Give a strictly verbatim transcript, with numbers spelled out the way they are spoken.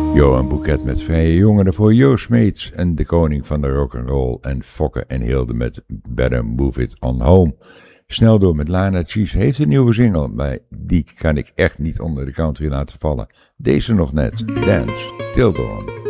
Johan Boeket met Vrije Jongeren voor Joost Smeets en de koning van de rock'n'roll en Fokke en Hilde met Better Move It On Home. Snel door met Lana Cheese heeft een nieuwe single, maar die kan ik echt niet onder de country laten vallen. Deze nog net, Dance Till Dawn.